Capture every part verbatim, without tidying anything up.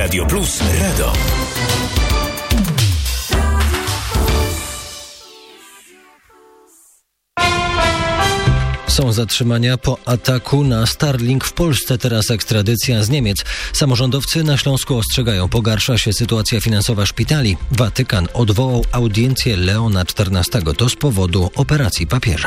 Radio Plus Radom. Są zatrzymania po ataku na Starlink w Polsce, teraz ekstradycja z Niemiec. Samorządowcy na Śląsku ostrzegają, pogarsza się sytuacja finansowa szpitali. Watykan odwołał audiencję Leona czternastego. To z powodu operacji papieża.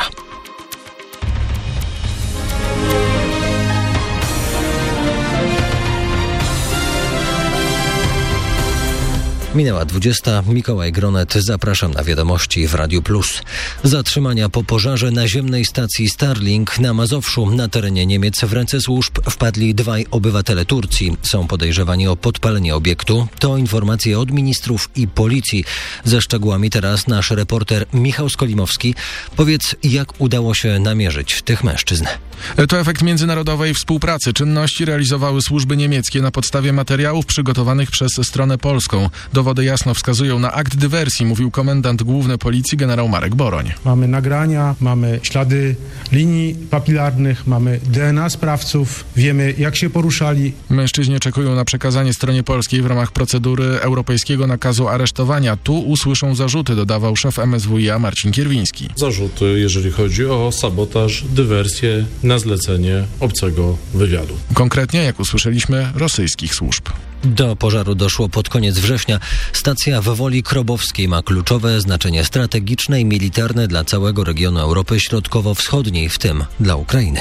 Minęła dwudziesta. Mikołaj Gronet, zapraszam na wiadomości w Radiu Plus. Zatrzymania po pożarze naziemnej stacji Starlink na Mazowszu na terenie Niemiec w ręce służb wpadli dwaj obywatele Turcji. Są podejrzewani o podpalenie obiektu. To informacje od ministrów i policji. Ze szczegółami teraz nasz reporter Michał Skolimowski. Powiedz, jak udało się namierzyć tych mężczyzn? To efekt międzynarodowej współpracy. Czynności realizowały służby niemieckie na podstawie materiałów przygotowanych przez stronę polską. Dowody jasno wskazują na akt dywersji, mówił komendant główny policji generał Marek Boroń. Mamy nagrania, mamy ślady linii papilarnych, mamy D N A sprawców, wiemy jak się poruszali. Mężczyźni czekują na przekazanie stronie polskiej w ramach procedury europejskiego nakazu aresztowania. Tu usłyszą zarzuty, dodawał szef M S W i A Marcin Kierwiński. Zarzuty, jeżeli chodzi o sabotaż, dywersję na zlecenie obcego wywiadu. Konkretnie, jak usłyszeliśmy, rosyjskich służb. Do pożaru doszło pod koniec września. Stacja w Woli Krobowskiej ma kluczowe znaczenie strategiczne i militarne dla całego regionu Europy Środkowo-Wschodniej, w tym dla Ukrainy.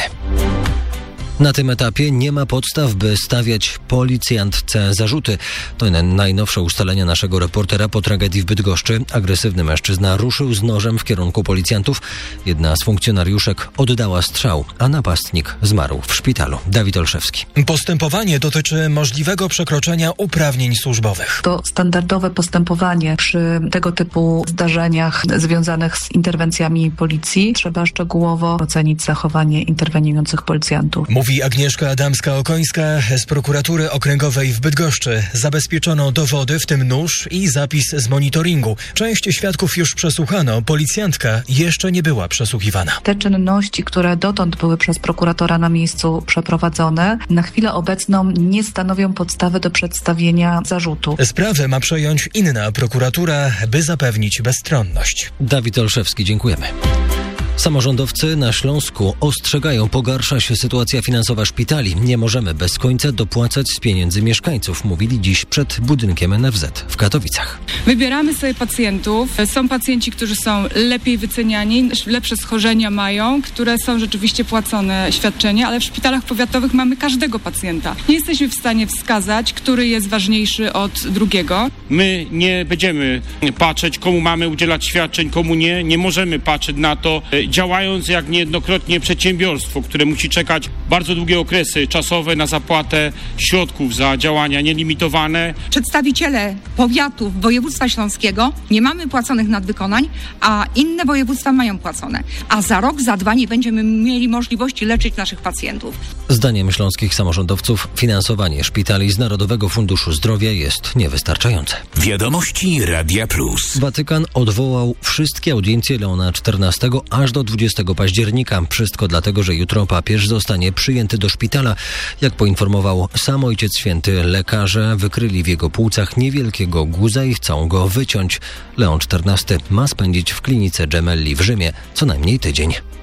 Na tym etapie nie ma podstaw, by stawiać policjantce zarzuty. To najnowsze ustalenia naszego reportera po tragedii w Bydgoszczy. Agresywny mężczyzna ruszył z nożem w kierunku policjantów. Jedna z funkcjonariuszek oddała strzał, a napastnik zmarł w szpitalu. Dawid Olszewski. Postępowanie dotyczy możliwego przekroczenia uprawnień służbowych. To standardowe postępowanie przy tego typu zdarzeniach związanych z interwencjami policji. Trzeba szczegółowo ocenić zachowanie interweniujących policjantów. Mówi Agnieszka Adamska-Okońska z prokuratury okręgowej w Bydgoszczy. Zabezpieczono dowody, w tym nóż i zapis z monitoringu. Część świadków już przesłuchano, policjantka jeszcze nie była przesłuchiwana. Te czynności, które dotąd były przez prokuratora na miejscu przeprowadzone, na chwilę obecną nie stanowią podstawy do przedstawienia zarzutu. Sprawę ma przejąć inna prokuratura, by zapewnić bezstronność. Dawid Olszewski, dziękujemy. Samorządowcy na Śląsku ostrzegają, pogarsza się sytuacja finansowa szpitali. Nie możemy bez końca dopłacać z pieniędzy mieszkańców, mówili dziś przed budynkiem N F Z w Katowicach. Wybieramy sobie pacjentów. Są pacjenci, którzy są lepiej wyceniani, lepsze schorzenia mają, które są rzeczywiście płacone świadczenia, ale w szpitalach powiatowych mamy każdego pacjenta. Nie jesteśmy w stanie wskazać, który jest ważniejszy od drugiego. My nie będziemy patrzeć, komu mamy udzielać świadczeń, komu nie. Nie możemy patrzeć na to, działając jak niejednokrotnie przedsiębiorstwo, które musi czekać bardzo długie okresy czasowe na zapłatę środków za działania nielimitowane. Przedstawiciele powiatów województwa śląskiego nie mamy płaconych nadwykonań, a inne województwa mają płacone. A za rok, za dwa nie będziemy mieli możliwości leczyć naszych pacjentów. Zdaniem śląskich samorządowców finansowanie szpitali z Narodowego Funduszu Zdrowia jest niewystarczające. Wiadomości Radia Plus. Watykan odwołał wszystkie audiencje Leona czternastego aż do dwudziestego października. Wszystko dlatego, że jutro papież zostanie przyjęty do szpitala. Jak poinformował sam Ojciec Święty, lekarze wykryli w jego płucach niewielkiego guza i chcą go wyciąć. Leon czternasty ma spędzić w klinice Gemelli w Rzymie co najmniej tydzień.